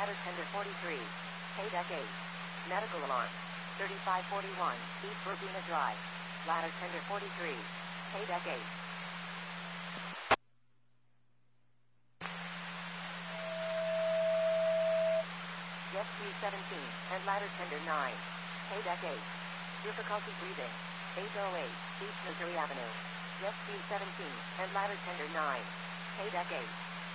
ladder tender 43, K-Deck 8. Medical alarm. 3541, East Verbena Drive. Ladder tender 43, K-Deck 8. Jet Ski 17, and ladder tender 9, K-Deck 8. Difficulty breathing. 808, East Missouri Avenue. Jet Ski 17, and ladder tender 9, K-Deck 8.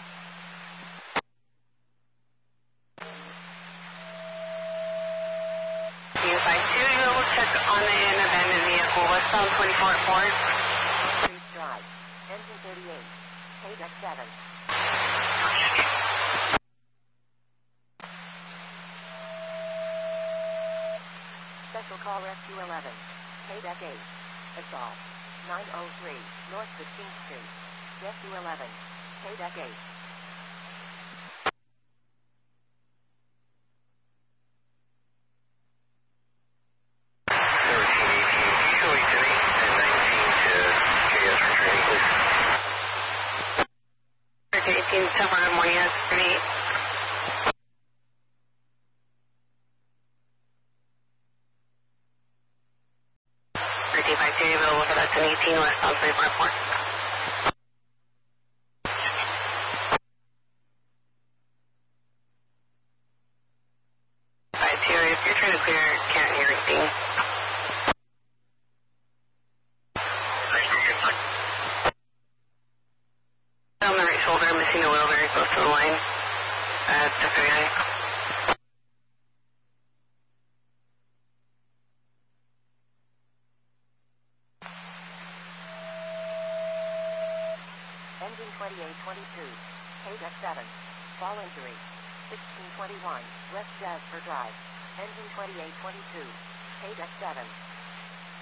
Check on an abandoned vehicle, westbound 24 at Ford. East Drive, engine 38, K-Deck 7. Special call rescue 11, K-Deck 8. Assault, 903, North 15th Street. Rescue 11, K-Deck 8. Silver Morning, 38. 35 available for that's an 18 westbound 354. If you're trying to clear, can't hear anything. On the right shoulder, missing the wheel very close to the line. It's a 39. Engine 2822, K-Deck 7. Fall injury. 1621, West Jasper Drive. Engine 2822, K-Deck 7.